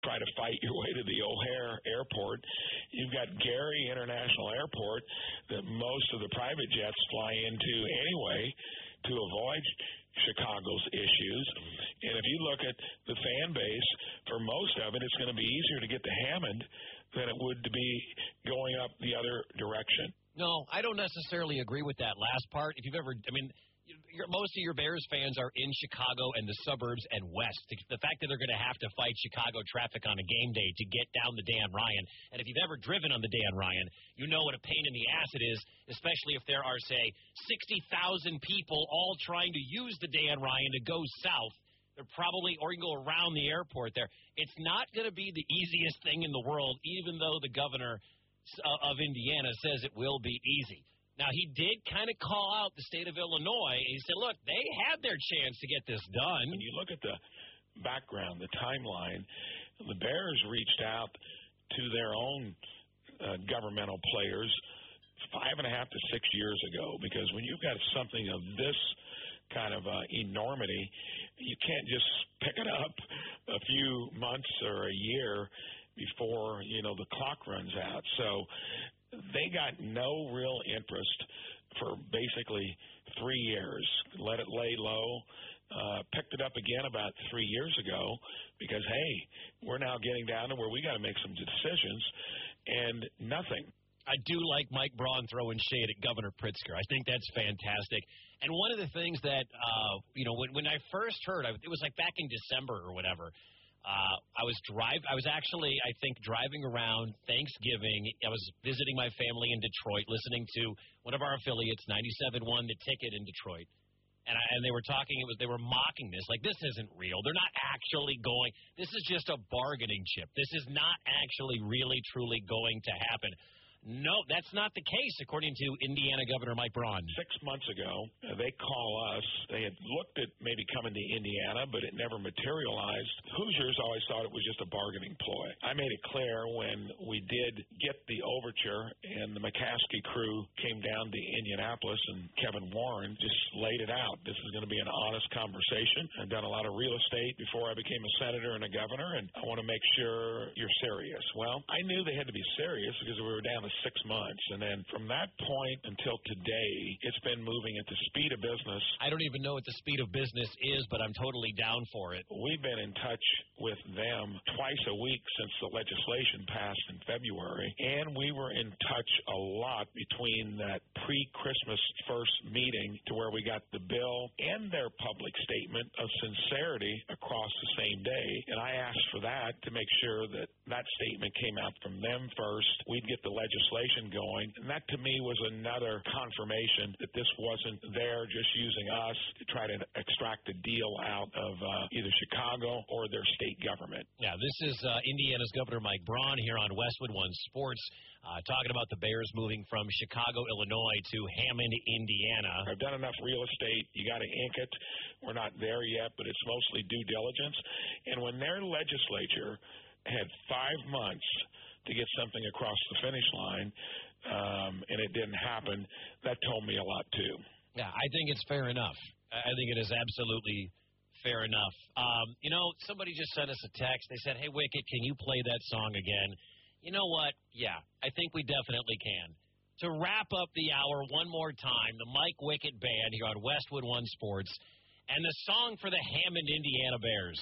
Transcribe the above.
try to fight your way to the O'Hare Airport. You've got Gary International Airport that most of the private jets fly into anyway to avoid Chicago's issues. And if you look at the fan base, for most of it, it's going to be easier to get to Hammond than it would to be going up the other direction. No, I don't necessarily agree with that last part. If you've ever, most of your Bears fans are in Chicago and the suburbs and west. The fact that they're going to have to fight Chicago traffic on a game day to get down the Dan Ryan, and if you've ever driven on the Dan Ryan, you know what a pain in the ass it is, especially if there are, say, 60,000 people all trying to use the Dan Ryan to go south. They're probably, or you can go around the airport there. It's not going to be the easiest thing in the world, even though the governor of Indiana says it will be easy. Now, he did kind of call out the state of Illinois. He said, look, they had their chance to get this done. When you look at the background, the timeline, the Bears reached out to their own governmental players 5.5 to 6 years ago, because when you've got something of this kind of enormity, you can't just pick it up a few months or a year before, the clock runs out. So they got no real interest for basically 3 years. Let it lay low. Picked it up again about 3 years ago because, hey, we're now getting down to where we got to make some decisions, and nothing. I do like Mike Braun throwing shade at Governor Pritzker. I think that's fantastic. And one of the things that, when I first heard, it was like back in December or whatever, I was actually, I think, driving around Thanksgiving. I was visiting my family in Detroit, listening to one of our affiliates, 97.1 The Ticket in Detroit. And they were talking, they were mocking this, like, this isn't real. They're not actually going, this is just a bargaining chip. This is not actually really, truly going to happen. No, that's not the case, according to Indiana Governor Mike Braun. 6 months ago, they call us. They had looked at maybe coming to Indiana, but it never materialized. Hoosiers always thought it was just a bargaining ploy. I made it clear when we did get the overture and the McCaskey crew came down to Indianapolis, and Kevin Warren just laid it out. This is going to be an honest conversation. I've done a lot of real estate before I became a senator and a governor, and I want to make sure you're serious. Well, I knew they had to be serious because we were down to 6 months, and then from that point until today, it's been moving at the speed of business. I don't even know what the speed of business is, but I'm totally down for it. We've been in touch with them twice a week since the legislation passed in February, and we were in touch a lot between that pre-Christmas first meeting to where we got the bill and their public statement of sincerity across the same day, and I asked for that to make sure that that statement came out from them first. We'd get the legislation going, and that to me was another confirmation that this wasn't there just using us to try to extract a deal out of either Chicago or their state government. Yeah, this is Indiana's Governor Mike Braun here on Westwood One Sports, talking about the Bears moving from Chicago, Illinois to Hammond, Indiana. I've done enough real estate. You got to ink it. We're not there yet, but it's mostly due diligence. And when their legislature had 5 months to get something across the finish line, and it didn't happen, that told me a lot, too. Yeah, I think it's fair enough. I think it is absolutely fair enough. Somebody just sent us a text. They said, hey, Wicket, can you play that song again? You know what? Yeah, I think we definitely can. To wrap up the hour one more time, the Mike Wicket Band here on Westwood One Sports, and the song for the Hammond, Indiana Bears.